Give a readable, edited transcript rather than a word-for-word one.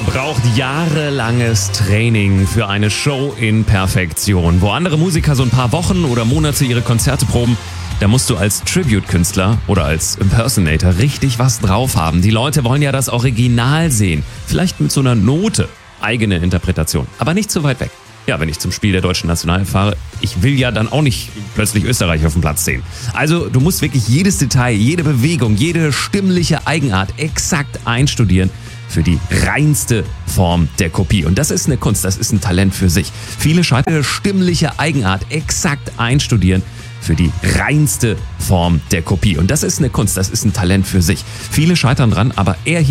braucht jahrelanges Training für eine Show in Perfektion. Wo andere Musiker so ein paar Wochen oder Monate ihre Konzerte proben, da musst du als Tribute-Künstler oder als Impersonator richtig was drauf haben. Die Leute wollen ja das Original sehen. Vielleicht mit so einer Note. Eigene Interpretation. Aber nicht zu weit weg. Ja, wenn ich zum Spiel der deutschen National fahre, ich will ja dann auch nicht plötzlich Österreich auf dem Platz sehen. Also du musst wirklich jedes Detail, jede Bewegung, jede stimmliche Eigenart exakt einstudieren für die reinste Form der Kopie. Und das ist eine Kunst, das ist ein Talent für sich. Viele scheitern, stimmliche Eigenart exakt einstudieren für die reinste Form der Kopie. Und das ist eine Kunst, das ist ein Talent für sich. Viele scheitern dran, aber er hier